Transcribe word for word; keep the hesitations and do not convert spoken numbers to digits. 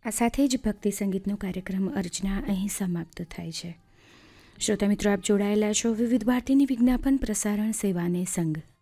આ સાથે જ ભક્તિ સંગીતનો કાર્યક્રમ અર્ચના અહીં સમાપ્ત થાય છે. શ્રોતા મિત્રો, આપ જોડાયેલા છો વિવિધ ભારતીની વિજ્ઞાપન પ્રસારણ સેવાને સંગ